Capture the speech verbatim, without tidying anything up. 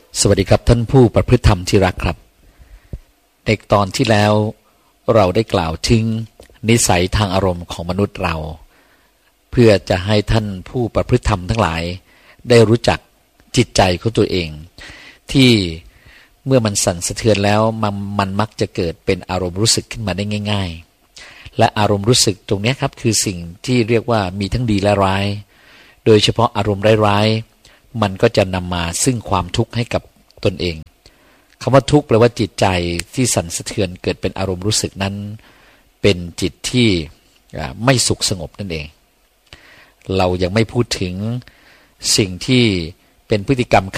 สวัสดีครับท่านผู้ประพฤติธรรมที่รักครับในตอนที่แล้วเราได้กล่าวถึงนิสัยทางอารมณ์ของมนุษย์เราเพื่อจะให้ท่านผู้ประพฤติธรรมทั้งหลายได้รู้จักจิตใจของตัวเองที่เมื่อมันสั่นสะเทือนแล้วมันมันมักจะเกิดเป็นอารมณ์รู้สึกขึ้นมาได้ง่ายๆและอารมณ์รู้สึกตรงนี้ครับคือสิ่งที่เรียกว่ามีทั้งดีและร้ายโดยเฉพาะอารมณ์ร้ายๆมันก็จะนำมาซึ่งความทุกข์ให้กับตนเองคำว่าทุกข์แปลว่าจิตใจที่สั่นสะเทือนเกิดเป็นอารมณ์รู้สึกนั้นเป็นจิตที่ไม่สุขสงบนั่นเองเรายังไม่พูดถึงสิ่งที่เป็นพฤติกรรม